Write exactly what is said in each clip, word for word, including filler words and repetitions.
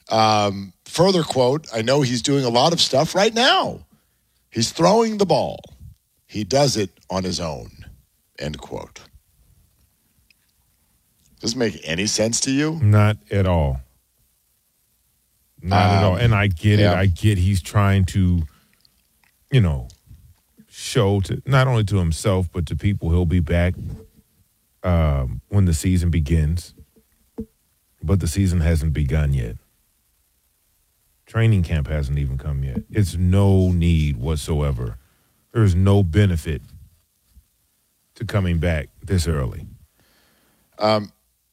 Um, further quote, I know he's doing a lot of stuff right now. He's throwing the ball. He does it on his own, end quote. Does this make any sense to you? Not at all. Not um, at all. And I get yeah. it. I get he's trying to, you know, show to not only to himself, but to people he'll be back um, when the season begins. But the season hasn't begun yet. Training camp hasn't even come yet. It's no need whatsoever. There's no benefit to coming back this early. Um,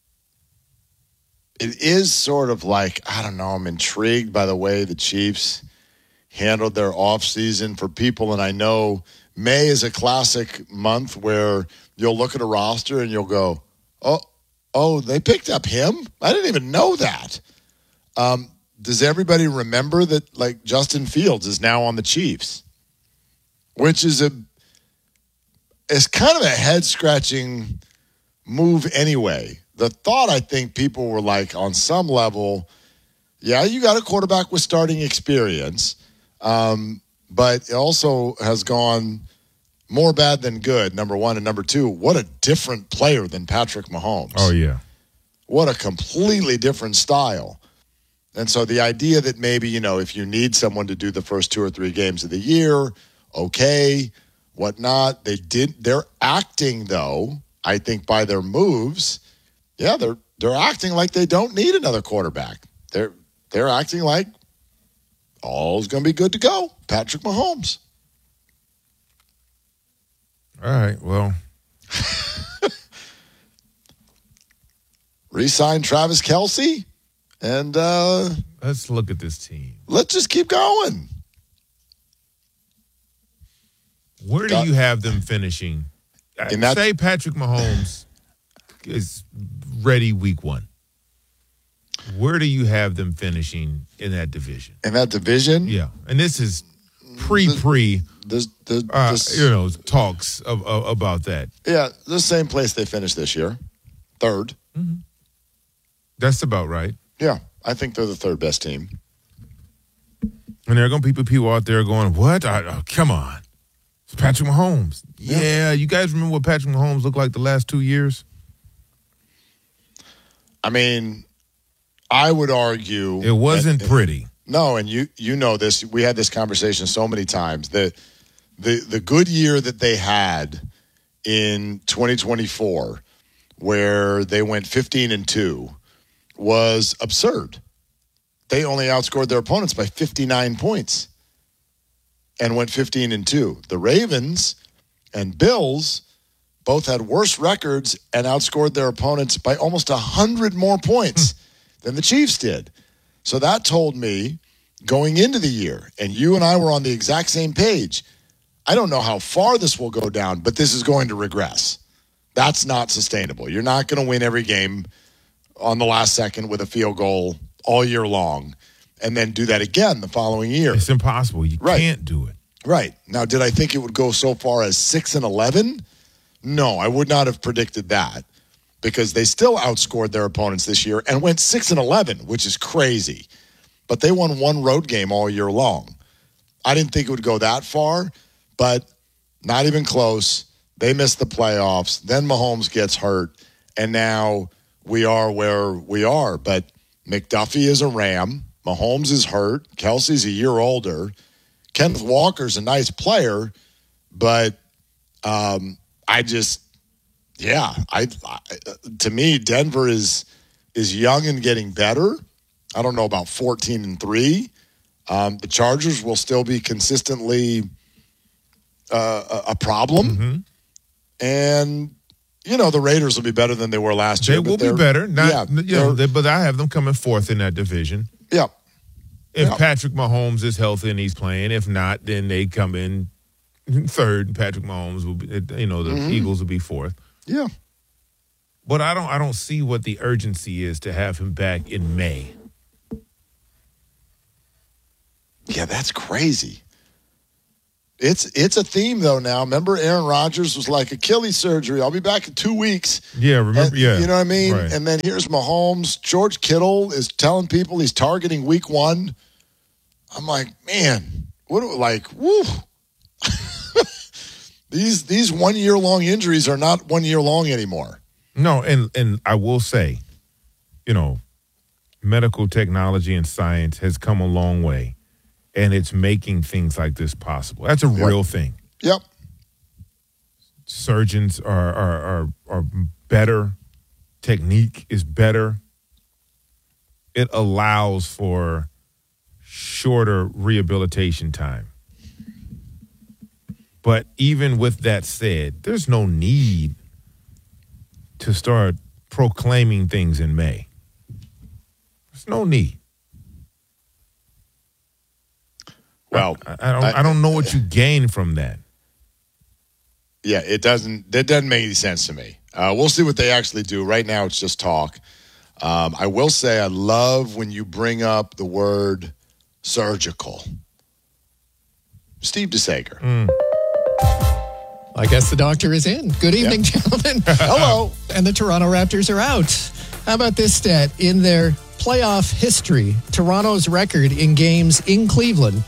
it is sort of like, I don't know, I'm intrigued by the way the Chiefs handled their offseason for people. And I know May is a classic month where you'll look at a roster and you'll go, oh, oh, they picked up him? I didn't even know that. Um, does everybody remember that, like, Justin Fields is now on the Chiefs? Which is a is kind of a head-scratching move anyway. The thought, I think, people were like, on some level, yeah, you got a quarterback with starting experience, um, but it also has gone more bad than good, number one. And number two, what a different player than Patrick Mahomes. Oh, yeah. What a completely different style. And so the idea that maybe, you know, if you need someone to do the first two or three games of the year, okay, whatnot. They did. They're acting, though, I think, by their moves. Yeah, they're they're acting like they don't need another quarterback. They're they're acting like all's going to be good to go. Patrick Mahomes. All right, well. Re-sign Travis Kelce, and uh, let's look at this team. Let's just keep going. Where do you have them finishing? In that, Say Patrick Mahomes is ready week one. Where do you have them finishing in that division? In that division? Yeah. And this is pre-pre, the, the, the, uh, the, you know, talks of, of, about that. Yeah, the same place they finished this year. Third. Mm-hmm. That's about right. Yeah, I think they're the third best team. And there are going to be people out there going, what? I, oh, come on. It's Patrick Mahomes. Yeah. yeah, you guys remember what Patrick Mahomes looked like the last two years? I mean, I would argue. It wasn't that, pretty. No, and you you know this. We had this conversation so many times. The, the, the good year that they had in twenty twenty-four, where they went fifteen and two, was absurd. They only outscored their opponents by fifty-nine points and went fifteen and two. The Ravens and Bills both had worse records and outscored their opponents by almost one hundred more points than the Chiefs did. So that told me going into the year, and you and I were on the exact same page, I don't know how far this will go down, but this is going to regress. That's not sustainable. You're not going to win every game on the last second with a field goal all year long and then do that again the following year. It's impossible. You right. can't do it. Right. Now, did I think it would go so far as six and eleven? No, I would not have predicted that because they still outscored their opponents this year and went six and eleven, which is crazy. But they won one road game all year long. I didn't think it would go that far, but not even close. They missed the playoffs. Then Mahomes gets hurt, and now we are where we are. But McDuffie is a Ram. Mahomes is hurt. Kelsey's a year older. Kenneth Walker's a nice player, but um, I just, yeah, I, I to me Denver is is young and getting better. I don't know about fourteen and three. Um, the Chargers will still be consistently uh, a, a problem, mm-hmm. and you know the Raiders will be better than they were last year. They will be better. Not, yeah, you know, they, but I have them coming fourth in that division. Yeah. If yeah. Patrick Mahomes is healthy and he's playing, if not, then they come in third. Patrick Mahomes will be, you know, the mm-hmm. Eagles will be fourth. Yeah. But I don't, I don't see what the urgency is to have him back in May. Yeah, that's crazy. It's it's a theme, though, now. Remember, Aaron Rodgers was like, Achilles surgery. I'll be back in two weeks. Yeah, remember, and, yeah. You know what I mean? Right. And then here's Mahomes. George Kittle is telling people he's targeting week one. I'm like, man, what do like, woo. these these one-year-long injuries are not one year long anymore. No, and, and I will say, you know, medical technology and science has come a long way. And it's making things like this possible. That's a yep. real thing. Yep. Surgeons are, are are are better. Technique is better. It allows for shorter rehabilitation time. But even with that said, there's no need to start proclaiming things in May. There's no need. Well, I, I don't. I, I don't know what you gain from that. Yeah, it doesn't. That doesn't make any sense to me. Uh, we'll see what they actually do. Right now, it's just talk. Um, I will say, I love when you bring up the word surgical. Steve DeSager. Mm. I guess the doctor is in. Good evening, yep. gentlemen. Hello. And the Toronto Raptors are out. How about this stat? In their playoff history, Toronto's record in games in Cleveland,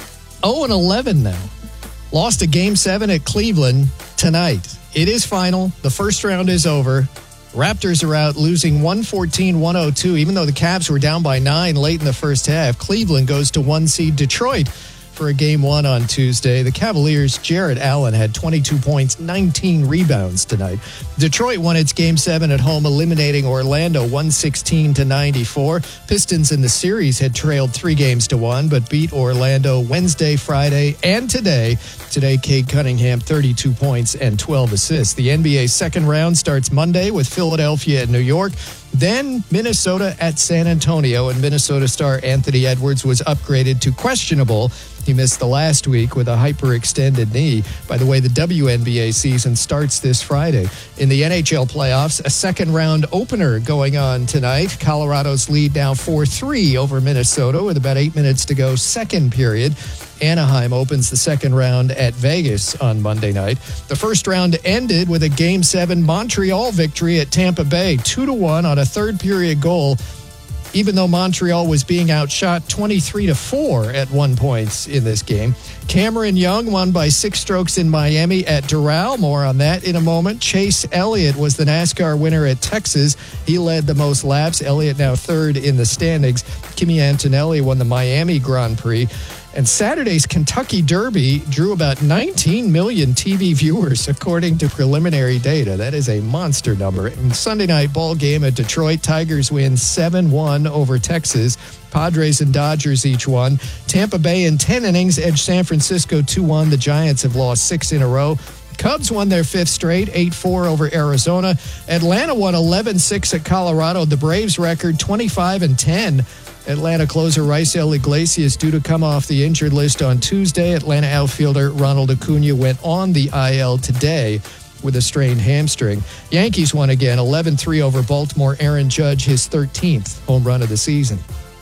oh and eleven now. Lost a game seven at Cleveland tonight. It is final. The first round is over. Raptors are out, losing one fourteen one oh two. Even though the Cavs were down by nine late in the first half, Cleveland goes to one seed Detroit for a game one on Tuesday. The Cavaliers' Jarrett Allen had twenty-two points, nineteen rebounds tonight. Detroit won its game seven at home, eliminating Orlando one sixteen to ninety-four. Pistons in the series had trailed three games to one, but beat Orlando Wednesday, Friday, and today. Today, Cade Cunningham, thirty-two points and twelve assists. The N B A second round starts Monday with Philadelphia and New York. Then Minnesota at San Antonio, and Minnesota star Anthony Edwards was upgraded to questionable. He missed the last week with a hyperextended knee. By the way, the W N B A season starts this Friday. In the N H L playoffs, a second-round opener going on tonight. Colorado's lead now four three over Minnesota with about eight minutes to go, second period. Anaheim opens the second round at Vegas on Monday night. The first round ended with a Game seven Montreal victory at Tampa Bay, two to one on a third-period goal, even though Montreal was being outshot twenty-three to four at one point in this game. Cameron Young won by six strokes in Miami at Doral. More on that in a moment. Chase Elliott was the NASCAR winner at Texas. He led the most laps. Elliott now third in the standings. Kimi Antonelli won the Miami Grand Prix. And Saturday's Kentucky Derby drew about nineteen million T V viewers, according to preliminary data. That is a monster number. And Sunday night ball game at Detroit, Tigers win seven one over Texas. Padres and Dodgers each won. Tampa Bay in ten innings edged San Francisco two one. The Giants have lost six in a row. Cubs won their fifth straight, eight four over Arizona. Atlanta won eleven six at Colorado. The Braves record twenty-five and ten. Atlanta closer Raisel Iglesias due to come off the injured list on Tuesday. Atlanta outfielder Ronald Acuna went on the I L today with a strained hamstring. Yankees won again, eleven three over Baltimore. Aaron Judge, his thirteenth home run of the season.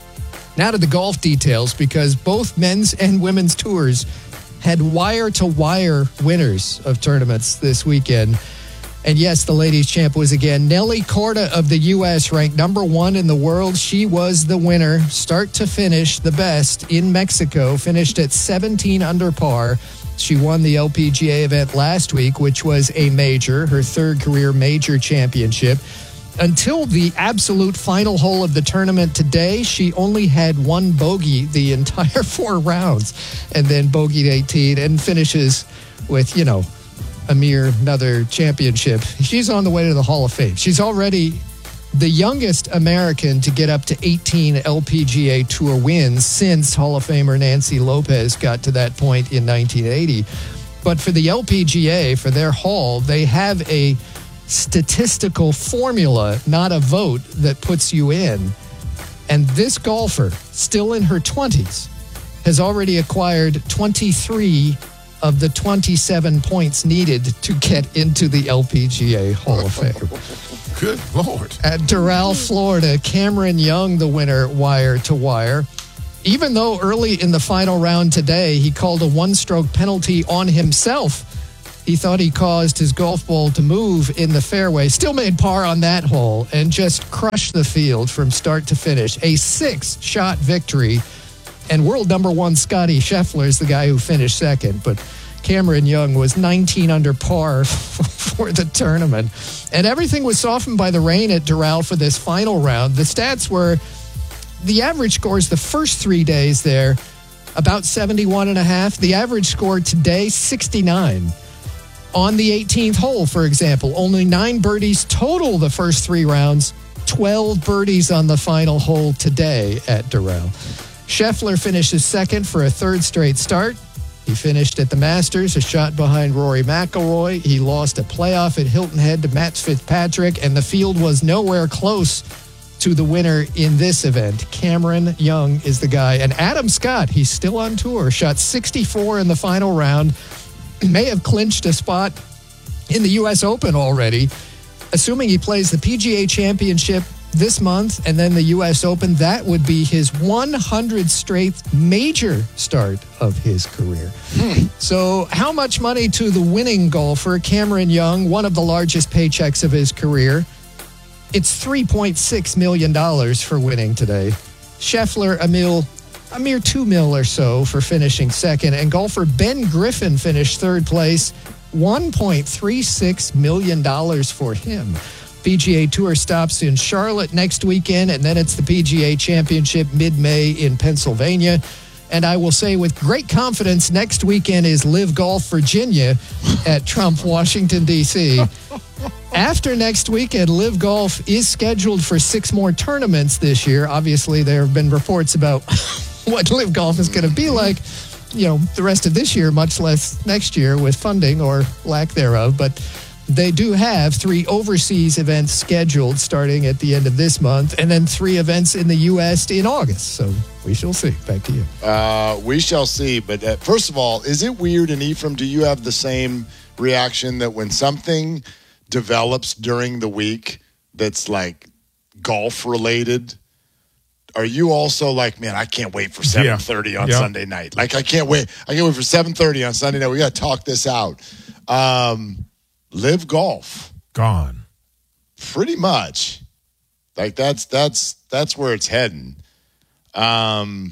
Now to the golf details, because both men's and women's tours had wire-to-wire winners of tournaments this weekend. And yes, the ladies' champ was again Nelly Korda of the U S, ranked number one in the world. She was the winner, start to finish, the best in Mexico, finished at seventeen under par. She won the L P G A event last week, which was a major, her third career major championship. Until the absolute final hole of the tournament today, she only had one bogey the entire four rounds, and then bogeyed eighteen and finishes with, you know, a mere another championship. She's on the way to the Hall of Fame. She's already the youngest American to get up to eighteen L P G A Tour wins since Hall of Famer Nancy Lopez got to that point in nineteen eighty. But for the L P G A, for their hall, they have a statistical formula, not a vote, that puts you in. And this golfer, still in her twenties, has already acquired twenty-three of the twenty-seven points needed to get into the L P G A Hall of Fame. Good Lord. At Doral, Florida, Cameron Young, the winner, wire to wire. even though early in the final round today, he called a one-stroke penalty on himself. He thought he caused his golf ball to move in the fairway. Still made par on that hole and just crushed the field from start to finish. A six-shot victory. And world number one Scottie Scheffler is the guy who finished second. But Cameron Young was nineteen under par for the tournament. And everything was softened by the rain at Doral for this final round. The stats were the average scores the first three days there, about seventy-one and a half. The average score today, sixty-nine. On the eighteenth hole, for example, only nine birdies total the first three rounds, twelve birdies on the final hole today at Doral. Scheffler finishes second for a third straight start. He finished at the Masters, a shot behind Rory McIlroy. He lost a playoff at Hilton Head to Matt Fitzpatrick, and the field was nowhere close to the winner in this event. Cameron Young is the guy. And Adam Scott, he's still on tour, shot sixty-four in the final round. May have clinched a spot in the U S Open already. Assuming he plays the P G A Championship this month and then the U S Open, that would be his one hundredth straight major start of his career. Hmm. So how much money to the winning golfer, Cameron Young, one of the largest paychecks of his career? It's three point six million dollars for winning today. Scheffler, a mil A mere two mil or so for finishing second. And golfer Ben Griffin finished third place. one point three six million dollars for him. P G A Tour stops in Charlotte next weekend, and then it's the P G A Championship mid-May in Pennsylvania. And I will say with great confidence, next weekend is Live Golf Virginia at Trump, Washington, D C After next weekend, Live Golf is scheduled for six more tournaments this year. Obviously, there have been reports about what Live Golf is going to be like, you know, the rest of this year, much less next year with funding or lack thereof. But they do have three overseas events scheduled starting at the end of this month, and then three events in the U S in August. So we shall see. Back to you. Uh, we shall see. But uh, first of all, is it weird, and Ephraim, do you have the same reaction that when something develops during the week that's like golf related, are you also like, man, I can't wait for seven thirty yeah. on yeah. Sunday night. Like, I can't wait. I can't wait for seven thirty on Sunday night. We got to talk this out. Um, Live Golf. Gone. Pretty much. Like, that's that's that's where it's heading. Um,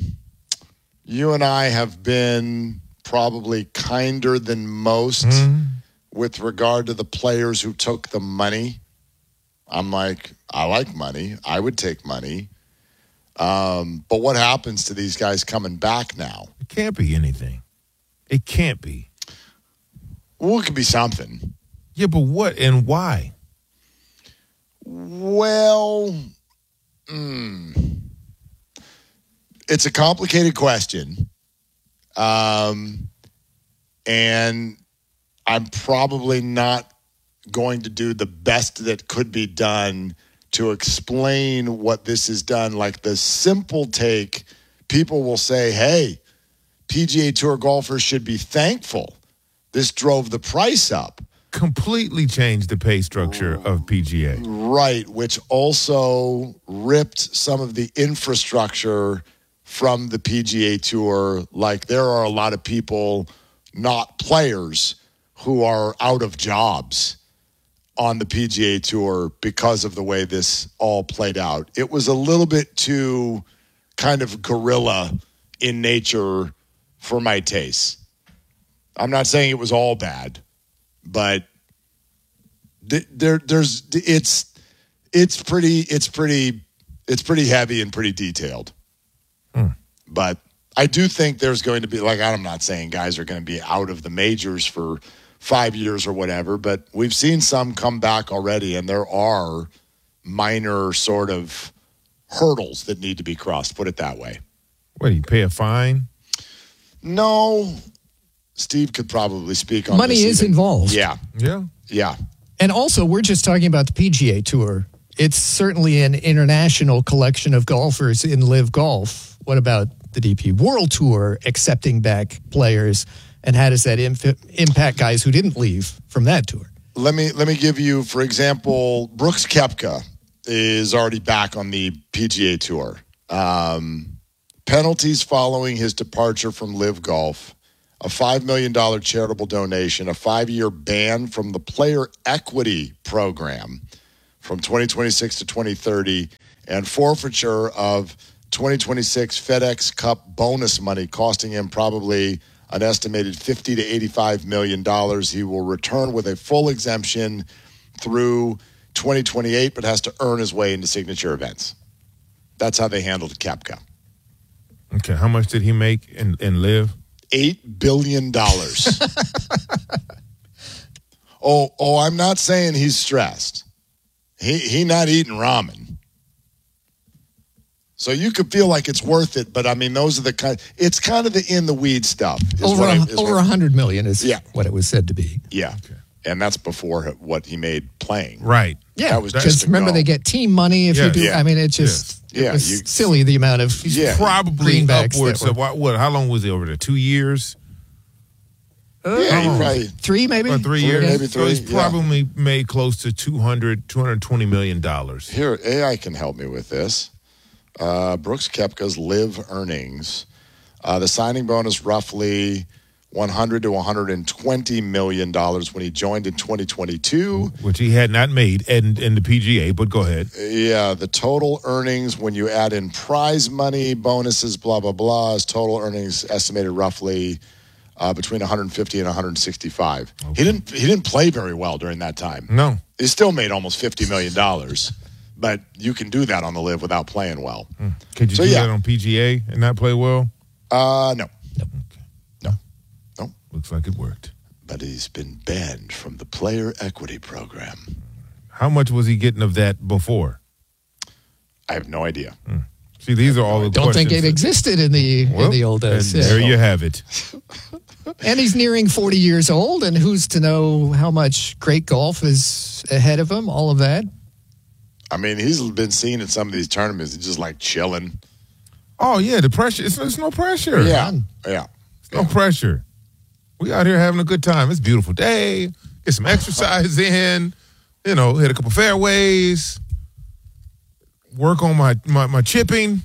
you and I have been probably kinder than most mm. with regard to the players who took the money. I'm like, I like money. I would take money. Um, but what happens to these guys coming back now? It can't be anything. It can't be. Well, it could be something. Yeah, but what and why? Well, mm, it's a complicated question. Um, and I'm probably not going to do the best that could be done to explain what this has done. Like, the simple take, people will say, hey, P G A Tour golfers should be thankful. This drove the price up. Completely changed the pay structure of P G A. Right, which also ripped some of the infrastructure from the P G A Tour. Like, there are a lot of people, not players, who are out of jobs on the P G A Tour because of the way this all played out. It was a little bit too kind of guerrilla in nature for my taste. I'm not saying it was all bad, but there, there's it's it's pretty it's pretty it's pretty heavy and pretty detailed. Hmm. But I do think there's going to be, like, I'm not saying guys are going to be out of the majors for five years or whatever, but we've seen some come back already, and there are minor sort of hurdles that need to be crossed, put it that way. What, do you pay a fine? No. Steve could probably speak on Money this. Money is even. involved. Yeah. Yeah. Yeah. And also, we're just talking about the P G A Tour. It's certainly an international collection of golfers in Live Golf. What about the D P World Tour accepting back players? And how does that imp- impact guys who didn't leave from that tour? Let me let me give you, for example, Brooks Koepka is already back on the P G A Tour. Um, penalties following his departure from Live Golf, a five million dollars charitable donation, a five-year ban from the Player Equity Program from twenty twenty-six to twenty thirty, and forfeiture of twenty twenty-six FedEx Cup bonus money, costing him probably an estimated fifty to eighty-five million dollars. He will return with a full exemption through twenty twenty-eight, but has to earn his way into signature events. That's how they handled Koepka. Okay, how much did he make in, in Live? Eight billion dollars. oh, oh, I'm not saying he's stressed. He he not eating ramen. So you could feel like it's worth it, but I mean, those are the kind. It's kind of the in the weed stuff. Over I, a, over a hundred million is yeah. what it was said to be. Yeah, okay. And that's before what he made playing. Right. Yeah, that was because remember go. they get team money if yes. you do. Yeah. I mean, it's just yes. yeah, it was you, silly the amount of yeah. probably upwards were, of what, what? How long was he over there? Two years. Uh, yeah, you probably three maybe or three years. Maybe three. So he's probably yeah. made close to two hundred, two hundred twenty million dollars. Here, A I can help me with this. Uh, Brooks Koepka's Live earnings, uh, the signing bonus roughly one hundred to one hundred twenty million dollars when he joined in twenty twenty-two, which he had not made in, in the P G A. But go ahead. Yeah, the total earnings when you add in prize money, bonuses, blah blah blah, his total earnings estimated roughly uh, between one hundred fifty and one hundred sixty-five. Okay. He didn't he didn't play very well during that time. No, he still made almost fifty million dollars. But you can do that on the Live without playing well. Mm. Could you so, do yeah. that on P G A and not play well? Uh, no. Nope. Okay. No. No. Looks like it worked. But he's been banned from the Player Equity Program. How much was he getting of that before? I have no idea. Mm. See, these are all the Don't questions. think it existed in the well, in the old days. And yeah. there you have it. And he's nearing forty years old, and who's to know how much great golf is ahead of him, all of that. I mean, he's been seen in some of these tournaments. He's just like chilling. Oh, yeah, the pressure. It's, it's no pressure. Yeah, yeah. It's no pressure. We out here having a good time. It's a beautiful day. Get some exercise in. You know, hit a couple fairways. Work on my, my, my chipping.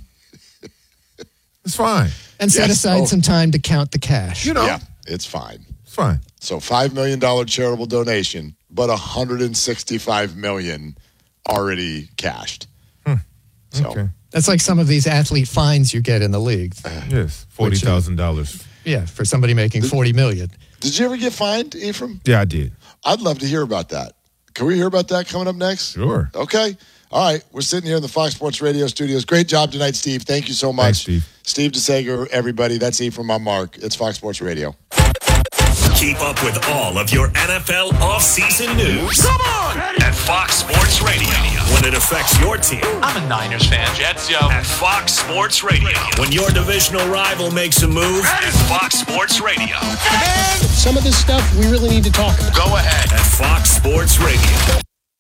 It's fine. And set yes. aside oh. some time to count the cash. You know. Yeah, it's fine. It's fine. So five million dollars charitable donation, but one hundred sixty-five million dollars already cashed. Hmm. So okay. That's like some of these athlete fines you get in the league. Uh, yes, forty thousand dollars. Yeah, for somebody making forty million dollars. Did you ever get fined, Ephraim? Yeah, I did. I'd love to hear about that. Can we hear about that coming up next? Sure. Okay. All right. We're sitting here in the Fox Sports Radio studios. Great job tonight, Steve. Thank you so much. Thanks, Steve. Steve DeSager, everybody. That's Ephraim. I'm Mark. It's Fox Sports Radio. Keep up with all of your N F L offseason news. Come on! At Fox Sports Radio. When it affects your team. I'm a Niners fan. Jets, yo. At Fox Sports Radio. When your divisional rival makes a move. At Fox Sports Radio. And some of this stuff we really need to talk about. Go ahead. At Fox Sports Radio.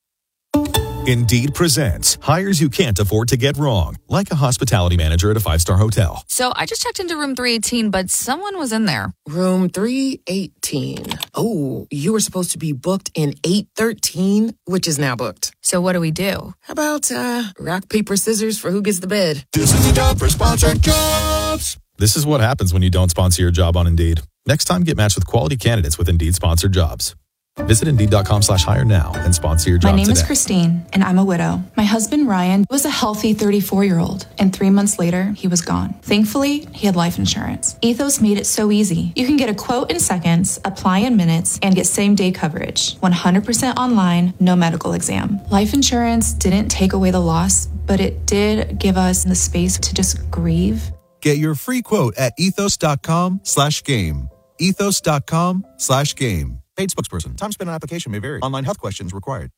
Indeed presents hires you can't afford to get wrong, like a hospitality manager at a five-star hotel. So I just checked into room three eighteen, but someone was in there. Room three eighteen. Oh, you were supposed to be booked in eight thirteen, which is now booked. So what do we do? How about uh, rock, paper, scissors for who gets the bid? This is the job for sponsored jobs. This is what happens when you don't sponsor your job on Indeed. Next time, get matched with quality candidates with Indeed sponsored jobs. Visit Indeed.com slash hire now and sponsor your job My name today. is Christine, and I'm a widow. My husband, Ryan, was a healthy thirty-four-year-old, and three months later, he was gone. Thankfully, he had life insurance. Ethos made it so easy. You can get a quote in seconds, apply in minutes, and get same-day coverage. one hundred percent online, no medical exam. Life insurance didn't take away the loss, but it did give us the space to just grieve. Get your free quote at ethos.com slash game. Ethos.com slash game. Paid spokesperson. Time spent on application may vary. Online health questions required.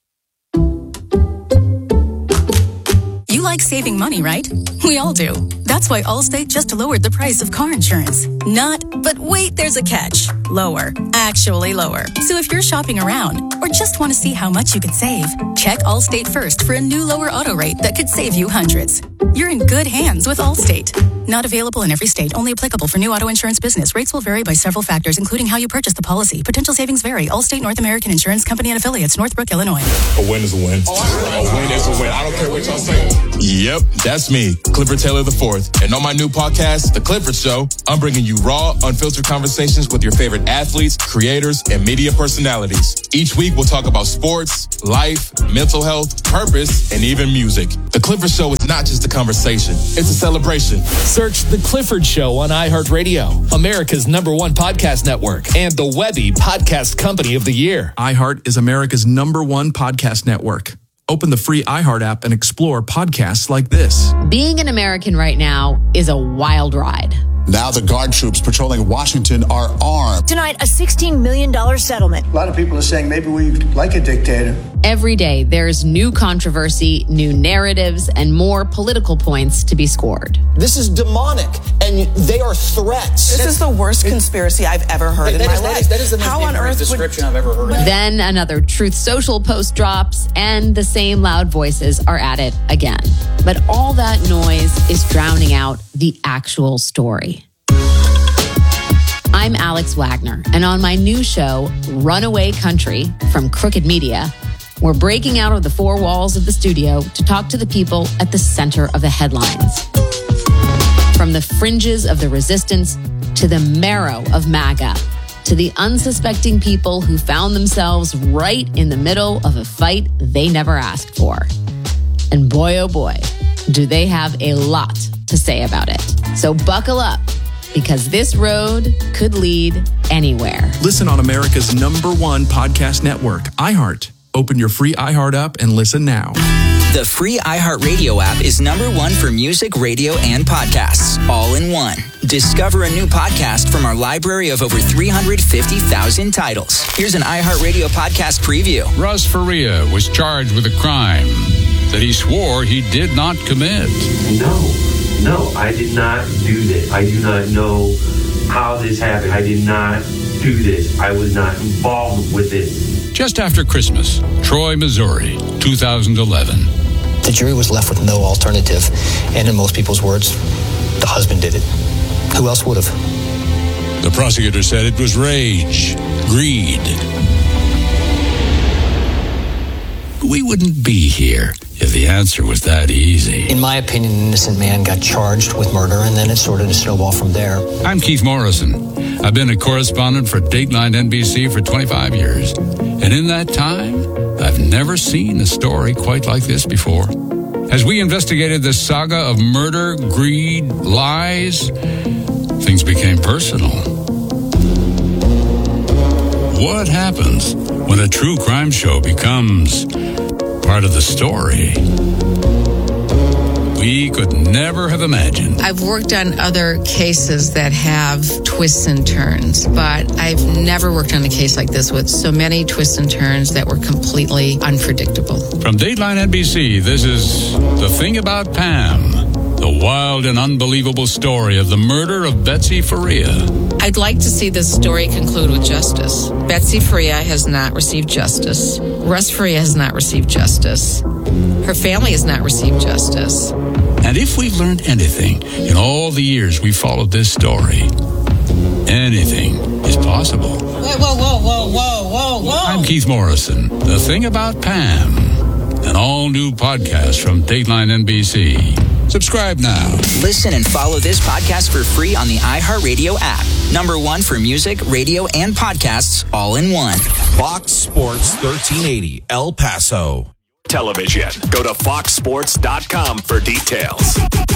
You like saving money, right? We all do. That's why Allstate just lowered the price of car insurance. Not, but wait, there's a catch. Lower. Actually lower. So if you're shopping around or just want to see how much you could save, check Allstate first for a new lower auto rate that could save you hundreds. You're in good hands with Allstate. Not available in every state. Only applicable for new auto insurance business. Rates will vary by several factors, including how you purchase the policy. Potential savings vary. Allstate North American Insurance Company and affiliates. Northbrook, Illinois. A win is a win. A win is a win. I don't care what y'all say. Yep, that's me, Clifford Taylor the Fourth. And on my new podcast, The Clifford Show, I'm bringing you raw, unfiltered conversations with your favorite athletes, creators, and media personalities. Each week, we'll talk about sports, life, mental health, purpose, and even music. The Clifford Show is not just a conversation. It's a celebration. Search The Clifford Show on iHeartRadio, America's number one podcast network, and the Webby Podcast Company of the Year. iHeart is America's number one podcast network. Open the free iHeart app and explore podcasts like this. Being an American right now is a wild ride. Now the guard troops patrolling Washington are armed. Tonight, a sixteen million dollars settlement. A lot of people are saying maybe we like a dictator. Every day, there's new controversy, new narratives, and more political points to be scored. This is demonic, and they are threats. This is the worst conspiracy I've ever heard in my is, life. That is, that is the most How on earth description would... I've ever heard. Then another Truth Social post drops, and the same loud voices are at it again. But all that noise is drowning out the actual story. I'm Alex Wagner, and on my new show, Runaway Country from Crooked Media, we're breaking out of the four walls of the studio to talk to the people at the center of the headlines. From the fringes of the resistance to the marrow of MAGA, to the unsuspecting people who found themselves right in the middle of a fight they never asked for. And boy, oh boy, do they have a lot to say about it. So buckle up, because this road could lead anywhere. Listen on America's number one podcast network, iHeart. Open your free iHeart app and listen now. The free iHeartRadio app is number one for music, radio, and podcasts, all in one. Discover a new podcast from our library of over three hundred fifty thousand titles. Here's an iHeartRadio podcast preview. Russ Faria was charged with a crime that he swore he did not commit. No, no, I did not do this. I do not know how this happened. I did not do this. I was not involved with this. Just after Christmas, Troy, Missouri, two thousand eleven. The jury was left with no alternative, and in most people's words, the husband did it. Who else would have? The prosecutor said it was rage, greed. We wouldn't be here if the answer was that easy. In my opinion, an innocent man got charged with murder, and then it sort of snowballed from there. I'm Keith Morrison. I've been a correspondent for Dateline N B C for twenty-five years. And in that time, I've never seen a story quite like this before. As we investigated the saga of murder, greed, lies, things became personal. What happens when a true crime show becomes part of the story? We could never have imagined. I've worked on other cases that have twists and turns, but I've never worked on a case like this with so many twists and turns that were completely unpredictable. From Dateline N B C, this is The Thing About Pam, the wild and unbelievable story of the murder of Betsy Faria. I'd like to see this story conclude with justice. Betsy Faria has not received justice. Russ Faria has not received justice. Her family has not received justice. And if we've learned anything in all the years we followed this story, anything is possible. Whoa, whoa, whoa, whoa, whoa, whoa, whoa. I'm Keith Morrison. The Thing About Pam, an all-new podcast from Dateline N B C. Subscribe now. Listen and follow this podcast for free on the iHeartRadio app. Number one for music, radio, and podcasts, all in one. Fox Sports thirteen eighty, El Paso. Television. Go to fox sports dot com for details.